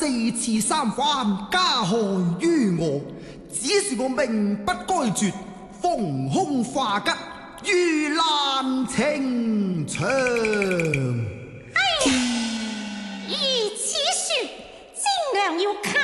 次三番加害於我，只是我命不該絕，逢凶化吉，遇難情長。 哎呀，與其說，盡量要看